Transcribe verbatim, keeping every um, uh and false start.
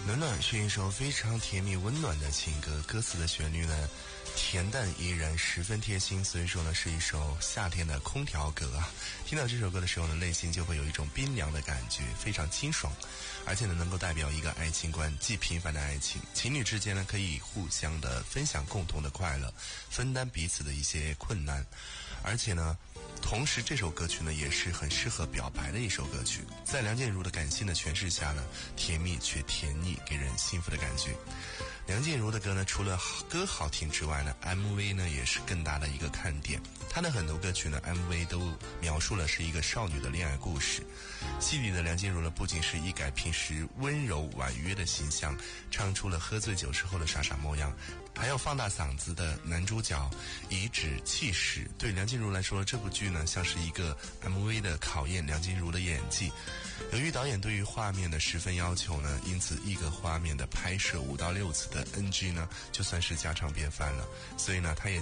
暖暖是一首非常甜蜜温暖的情歌，歌词的旋律呢恬淡依然十分贴心，所以说呢是一首夏天的空调歌啊。听到这首歌的时候呢，内心就会有一种冰凉的感觉，非常清爽，而且呢能够代表一个爱情观，既平凡的爱情，情侣之间呢可以互相的分享共同的快乐，分担彼此的一些困难，而且呢同时这首歌曲呢也是很适合表白的一首歌曲，在梁静茹的感性的诠释下呢，甜蜜却甜腻，给人幸福的感觉。梁静茹的歌呢，除了歌好听之外呢 M V 呢也是更大的一个看点。她的很多歌曲呢 M V 都描述了是一个少女的恋爱故事。戏里的梁静茹呢，不仅是一改平时温柔婉约的形象，唱出了喝醉酒之后的傻傻模样，还有放大嗓子的男主角颐指气使。对梁静茹来说，这部剧呢像是一个 M V 的考验梁静茹的演技。由于导演对于画面的十分要求呢，因此一个画面的拍摄五到六次的 N G 呢就算是家常便饭了，所以呢他也